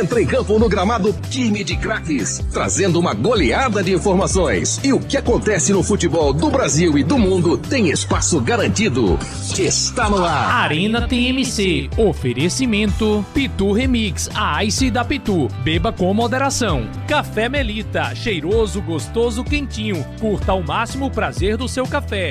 Entra em campo no gramado time de craques, trazendo uma goleada de informações. E o que acontece no futebol do Brasil e do mundo tem espaço garantido. Está no ar. Arena TMC. Oferecimento Pitu Remix, a Ice da Pitu. Beba com moderação. Café Melita, cheiroso, gostoso, quentinho. Curta ao máximo o prazer do seu café.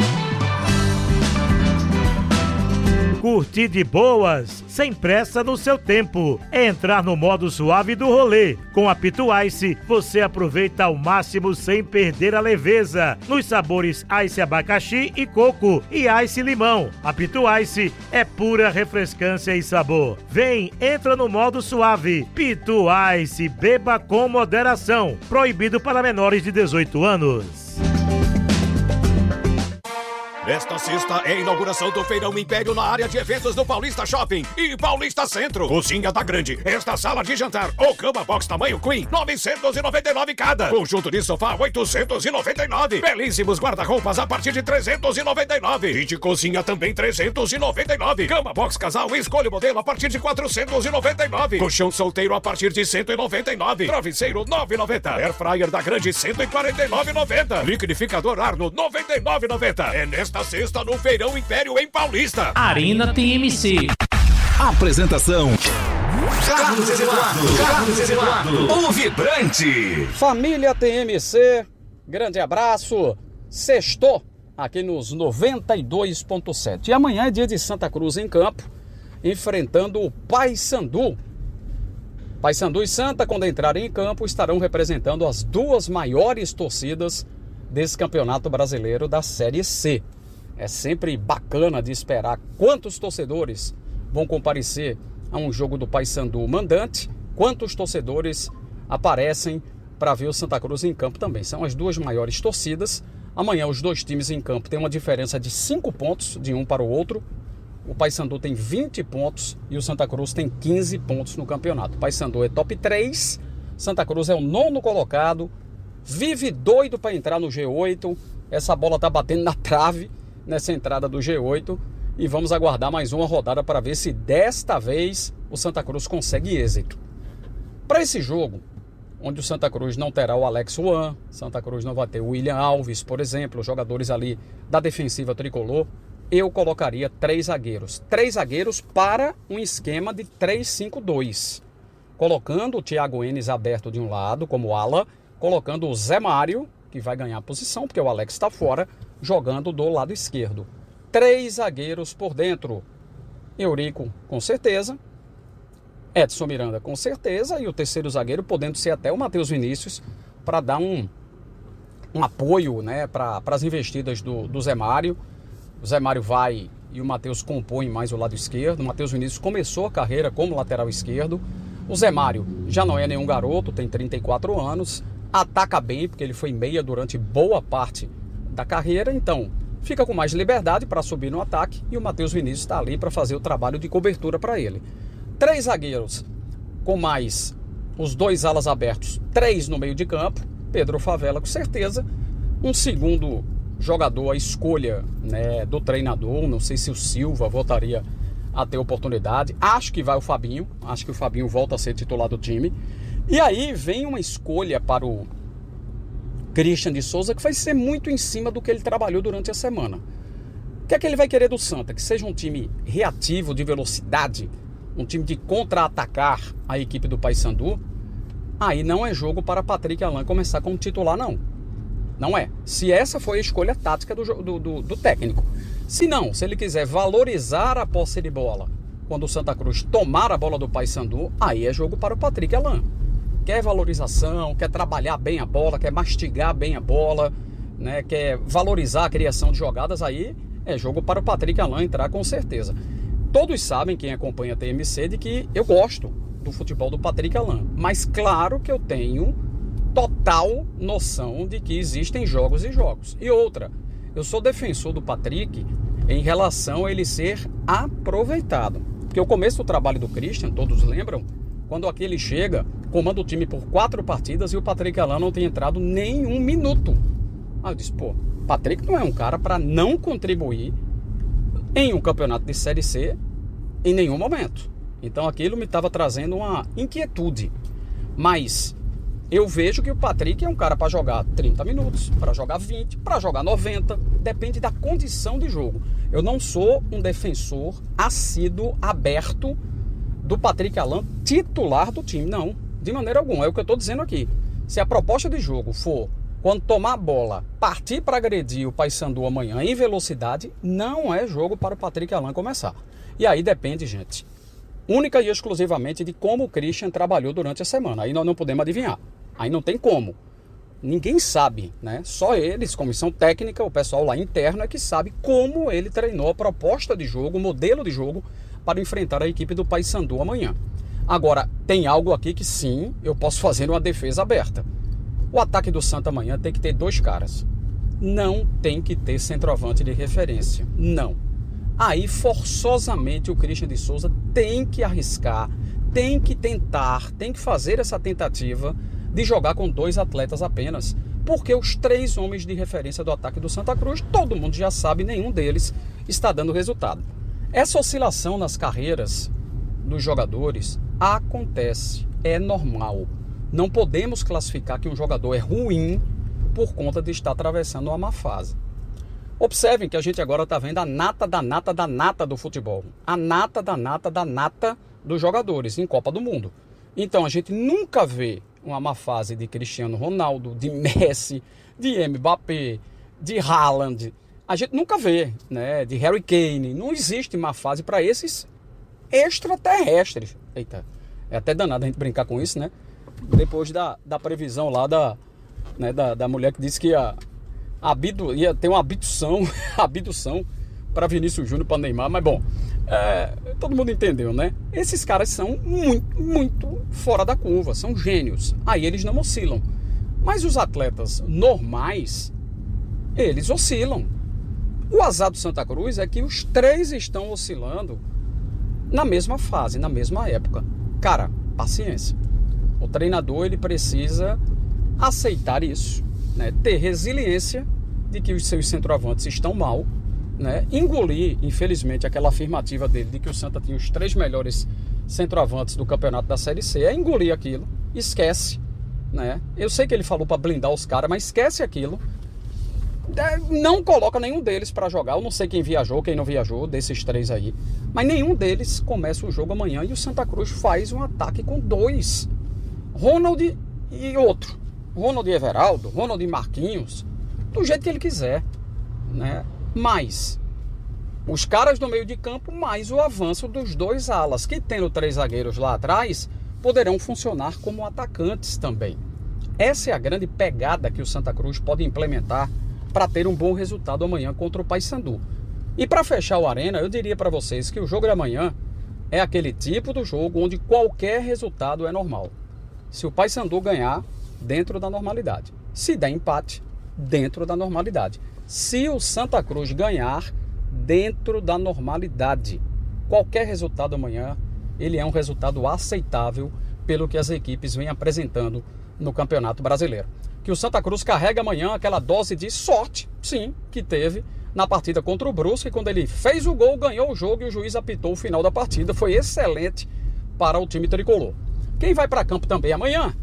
Curtir de boas, sem pressa no seu tempo. É entrar no modo suave do rolê. Com a Pitu Ice, você aproveita ao máximo sem perder a leveza. Nos sabores Ice abacaxi e coco e Ice limão. A Pitu Ice é pura refrescância e sabor. Vem, entra no modo suave. Pitu Ice, beba com moderação. Proibido para menores de 18 anos. Esta sexta é a inauguração do Feirão Império na área de eventos do Paulista Shopping e Paulista Centro. Cozinha da Grande, esta sala de jantar ou cama box tamanho Queen, 999 cada. Conjunto de sofá, 899. Belíssimos guarda-roupas a partir de 399. E de cozinha também 399. Cama box casal, escolha o modelo a partir de 499. Colchão solteiro a partir de 199. Travesseiro, 990. Air fryer da Grande, 149,90. Liquidificador Arno, 99,90. É nesta sexta no Feirão Império em Paulista. Arena TMC. Apresentação: Carlos Eduardo, o vibrante. Família TMC, grande abraço. Sextou aqui nos 92.7. E amanhã é dia de Santa Cruz em campo, enfrentando o Paysandu. Paysandu e Santa, quando entrarem em campo, estarão representando as duas maiores torcidas desse campeonato brasileiro da Série C. É sempre bacana de esperar quantos torcedores vão comparecer a um jogo do Paysandu mandante, quantos torcedores aparecem para ver o Santa Cruz em campo também. São as duas maiores torcidas. Amanhã os dois times em campo têm uma diferença de 5 pontos de um para o outro. O Paysandu tem 20 pontos e o Santa Cruz tem 15 pontos no campeonato. O Paysandu é top 3, Santa Cruz é o 9º colocado, vive doido para entrar no G8. Essa bola tá batendo na trave nessa entrada do G8 e vamos aguardar mais uma rodada para ver se desta vez o Santa Cruz consegue êxito. Para esse jogo, onde o Santa Cruz não terá o Alex Juan, Santa Cruz não vai ter o William Alves, por exemplo, jogadores ali da defensiva tricolor, eu colocaria 3 zagueiros. 3 zagueiros para um esquema de 3-5-2, colocando o Thiago Enes aberto de um lado como ala, colocando o Zé Mário, que vai ganhar a posição, porque o Alex está fora, jogando do lado esquerdo. 3 zagueiros por dentro. Eurico, com certeza. Edson Miranda, com certeza. E o terceiro zagueiro, podendo ser até o Matheus Vinícius, para dar um apoio, né, para as investidas do Zé Mário. O Zé Mário vai e o Matheus compõe mais o lado esquerdo. O Matheus Vinícius começou a carreira como lateral esquerdo. O Zé Mário já não é nenhum garoto, tem 34 anos. Ataca bem, porque ele foi meia durante boa parte da carreira, então fica com mais liberdade para subir no ataque e o Matheus Vinícius está ali para fazer o trabalho de cobertura para ele. 3 zagueiros com mais os 2 alas abertos, 3 no meio de campo, Pedro Favela com certeza, um segundo jogador à escolha, né, do treinador, não sei se o Silva voltaria a ter oportunidade, acho que vai o Fabinho, acho que o Fabinho volta a ser titular do time. E aí vem uma escolha para o Christian de Souza, que vai ser muito em cima do que ele trabalhou durante a semana. O que é que ele vai querer do Santa? Que seja um time reativo, de velocidade, um time de contra-atacar a equipe do Paysandu. Aí não é jogo para Patrick Alain começar como titular, não. Não é. Se essa foi a escolha tática do técnico. Se não, se ele quiser valorizar a posse de bola, quando o Santa Cruz tomar a bola do Paysandu, aí é jogo para o Patrick Alain. Quer valorização, quer trabalhar bem a bola, quer mastigar bem a bola, né, quer valorizar a criação de jogadas, aí é jogo para o Patrick Alain entrar com certeza. Todos sabem, quem acompanha a TMC, de que eu gosto do futebol do Patrick Alain, mas claro que eu tenho total noção de que existem jogos e jogos. E outra, eu sou defensor do Patrick em relação a ele ser aproveitado. Porque o começo do trabalho do Christian, todos lembram, quando aqui ele chega, comanda o time por 4 partidas e o Patrick Alain não tem entrado nem 1 minuto. Aí eu disse, Patrick não é um cara para não contribuir em um campeonato de Série C em nenhum momento. Então aquilo me estava trazendo uma inquietude. Mas eu vejo que o Patrick é um cara para jogar 30 minutos, para jogar 20, para jogar 90. Depende da condição de jogo. Eu não sou um defensor assíduo, aberto do Patrick Alan titular do time. Não, de maneira alguma. É o que eu estou dizendo aqui. Se a proposta de jogo for, quando tomar a bola, partir para agredir o Paysandu amanhã em velocidade, não é jogo para o Patrick Alan começar. E aí depende, gente, única e exclusivamente de como o Christian trabalhou durante a semana. Aí nós não podemos adivinhar. Aí não tem como. Ninguém sabe, né? Só eles, comissão técnica, o pessoal lá interno é que sabe como ele treinou a proposta de jogo, o modelo de jogo para enfrentar a equipe do Paysandu amanhã. Agora, tem algo aqui que sim, eu posso fazer uma defesa aberta. O ataque do Santa amanhã tem que ter 2 caras. Não tem que ter centroavante de referência. Não. Aí, forçosamente, o Christian de Souza tem que arriscar, tem que tentar, tem que fazer essa tentativa de jogar com 2 atletas apenas. Porque os 3 homens de referência do ataque do Santa Cruz, todo mundo já sabe, nenhum deles está dando resultado. Essa oscilação nas carreiras dos jogadores acontece, é normal. Não podemos classificar que um jogador é ruim por conta de estar atravessando uma má fase. Observem que a gente agora está vendo a nata da nata da nata do futebol. A nata da nata da nata dos jogadores em Copa do Mundo. Então a gente nunca vê uma má fase de Cristiano Ronaldo, de Messi, de Mbappé, de Haaland. A gente nunca vê, né? De Harry Kane. Não existe má fase para esses extraterrestres. Eita, é até danado a gente brincar com isso, né? Depois da previsão lá da mulher que disse que ia ter uma abdução para Vinícius Júnior, para Neymar, mas bom, todo mundo entendeu, né? Esses caras são muito, muito fora da curva, são gênios. Aí eles não oscilam. Mas os atletas normais, eles oscilam. O azar do Santa Cruz é que os 3 estão oscilando na mesma fase, na mesma época. Cara, paciência. O treinador, ele precisa aceitar isso, né? Ter resiliência de que os seus centroavantes estão mal, né? Engolir, infelizmente, aquela afirmativa dele de que o Santa tinha os 3 melhores centroavantes do campeonato da Série C. É engolir aquilo, esquece, né? Eu sei que ele falou para blindar os caras, mas esquece aquilo. Não coloca nenhum deles para jogar. Eu não sei quem viajou, quem não viajou, desses 3 aí, mas nenhum deles começa o jogo amanhã e o Santa Cruz faz um ataque com 2. Ronald e outro. Ronald e Everaldo, Ronald e Marquinhos, do jeito que ele quiser, né? Mas os caras do meio de campo, mais o avanço dos 2 alas, que tendo 3 zagueiros lá atrás, poderão funcionar como atacantes também. Essa é a grande pegada que o Santa Cruz pode implementar para ter um bom resultado amanhã contra o Paysandu. E para fechar o Arena, eu diria para vocês que o jogo de amanhã é aquele tipo do jogo onde qualquer resultado é normal. Se o Paysandu ganhar, dentro da normalidade. Se der empate, dentro da normalidade. Se o Santa Cruz ganhar, dentro da normalidade. Qualquer resultado amanhã, ele é um resultado aceitável pelo que as equipes vêm apresentando no Campeonato Brasileiro. Que o Santa Cruz carrega amanhã aquela dose de sorte, sim, que teve na partida contra o Brusque, quando ele fez o gol, ganhou o jogo e o juiz apitou o final da partida. Foi excelente para o time tricolor. Quem vai para campo também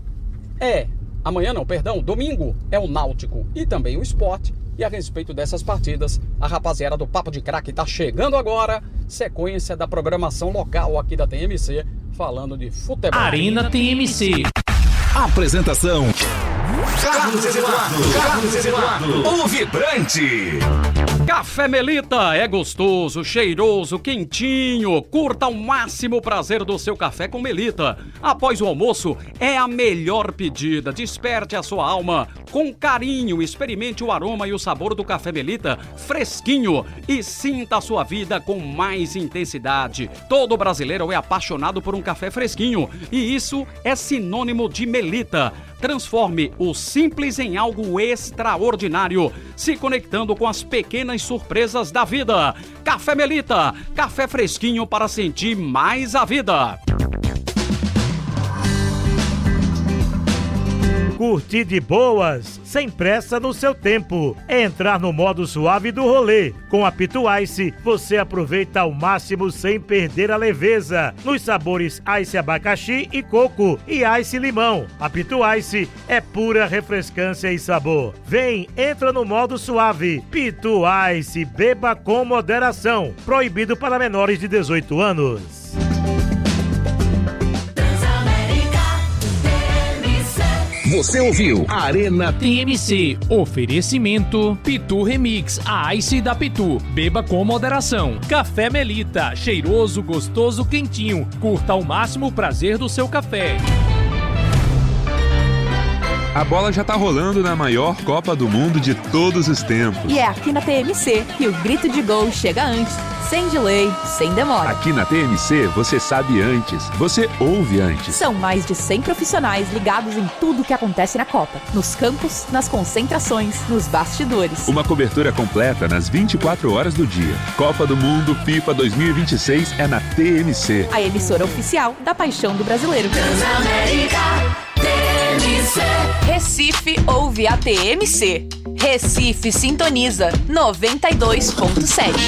domingo é o Náutico e também o Sport. E a respeito dessas partidas, a rapaziada do Papo de Craque está chegando agora, sequência da programação local aqui da TMC, falando de futebol. Arena TMC. Apresentação: Carlos Eduardo, o vibrante. Café Melita é gostoso, cheiroso, quentinho. Curta ao máximo o prazer do seu café com Melita. Após o almoço, é a melhor pedida. Desperte a sua alma com carinho. Experimente o aroma e o sabor do café Melita fresquinho e sinta a sua vida com mais intensidade. Todo brasileiro é apaixonado por um café fresquinho e isso é sinônimo de Melita. Transforme o simples em algo extraordinário, se conectando com as pequenas surpresas da vida. Café Melita, café fresquinho para sentir mais a vida. curtir de boas, sem pressa no seu tempo. É entrar no modo suave do rolê. Com a Pitu Ice, você aproveita ao máximo sem perder a leveza. Nos sabores Ice abacaxi e coco e Ice limão. A Pitu Ice é pura refrescância e sabor. Vem, entra no modo suave. Pitu Ice, beba com moderação. Proibido para menores de 18 anos. Você ouviu Arena TMC. Oferecimento Pitu Remix, a Ice da Pitu. Beba com moderação. Café Melita, cheiroso, gostoso, quentinho. Curta ao máximo o prazer do seu café. A bola já tá rolando na maior Copa do Mundo de todos os tempos. E é aqui na TMC que o grito de gol chega antes, sem delay, sem demora. Aqui na TMC você sabe antes, você ouve antes. São mais de 100 profissionais ligados em tudo que acontece na Copa. Nos campos, nas concentrações, nos bastidores. Uma cobertura completa nas 24 horas do dia. Copa do Mundo FIFA 2026 é na TMC. A emissora oficial da paixão do brasileiro. Transamérica TMC. Recife ouve a TMC. Recife sintoniza 92.7.